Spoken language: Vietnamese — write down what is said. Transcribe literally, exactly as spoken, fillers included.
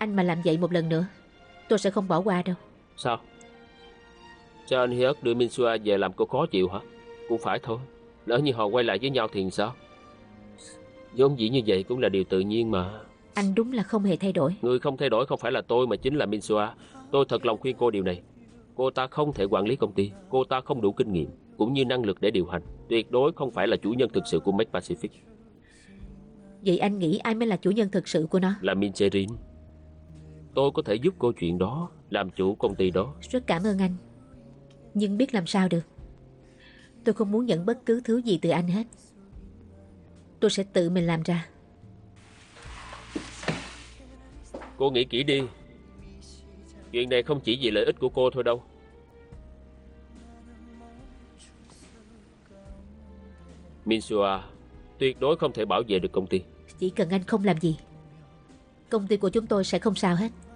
Anh mà làm vậy một lần nữa, tôi sẽ không bỏ qua đâu. Sao? Cha anh Hiếc đưa Minsua về làm cô khó chịu hả? Cũng phải thôi. Lỡ như họ quay lại với nhau thì sao? Vốn dĩ như vậy cũng là điều tự nhiên mà. Anh đúng là không hề thay đổi. Người không thay đổi không phải là tôi mà chính là Minsua. Tôi thật lòng khuyên cô điều này. Cô ta không thể quản lý công ty. Cô ta không đủ kinh nghiệm cũng như năng lực để điều hành. Tuyệt đối không phải là chủ nhân thực sự của Make Pacific. Vậy anh nghĩ ai mới là chủ nhân thực sự của nó? Là Min Cherin. Tôi có thể giúp cô chuyện đó, làm chủ công ty đó. Rất cảm ơn anh, nhưng biết làm sao được. Tôi không muốn nhận bất cứ thứ gì từ anh hết. Tôi sẽ tự mình làm ra. Cô nghĩ kỹ đi. Chuyện này không chỉ vì lợi ích của cô thôi đâu. Minsua tuyệt đối không thể bảo vệ được công ty. Chỉ cần anh không làm gì, công ty của chúng tôi sẽ không sao hết.